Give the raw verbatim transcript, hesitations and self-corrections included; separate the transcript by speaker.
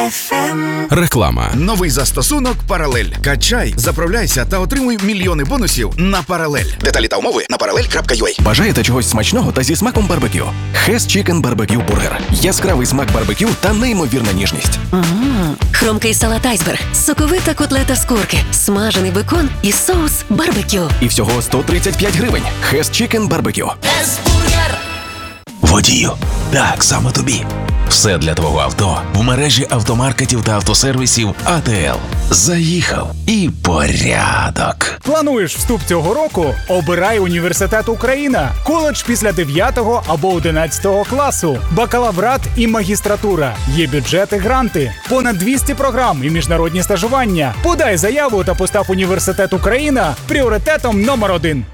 Speaker 1: еф ем.
Speaker 2: Реклама.
Speaker 3: Новий застосунок «Паралель». Качай, заправляйся та отримуй мільйони бонусів на «Паралель». Деталі та умови на паралель крапка ю а.
Speaker 2: Бажаєте чогось смачного та зі смаком барбекю? Хес Чікен Барбекю Бургер. Яскравий смак барбекю та неймовірна ніжність.
Speaker 4: Ммм, хромкий салат айсберг, соковита котлета з курки, смажений бекон і соус барбекю.
Speaker 2: І всього сто тридцять п'ять гривень. Хес Чікен Барбекю.
Speaker 4: Хес-бургер!
Speaker 5: Водію, так, саме тобі. Все для твого авто в мережі автомаркетів та автосервісів а те ел. Заїхав і порядок.
Speaker 6: Плануєш вступ цього року? Обирай університет Україна. Коледж після дев'ятого або одинадцятого класу. Бакалаврат і магістратура. Є бюджети, гранти. Понад двісті програм і міжнародні стажування. Подай заяву та постав університет Україна пріоритетом номер один.